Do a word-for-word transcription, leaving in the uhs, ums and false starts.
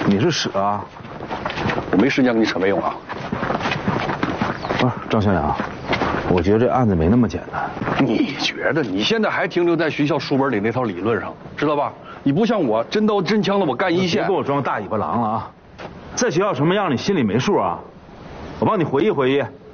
你是屎啊！ 我没时间跟你扯没用啊。 不是张学良，我觉得这案子没那么简单。 你觉得你现在还停留在学校书本里那套理论上，知道吧？你不像我，真刀真枪的，我干一线。 别给我装大尾巴狼了啊！在学校什么样，你心里没数啊？我帮你回忆回忆。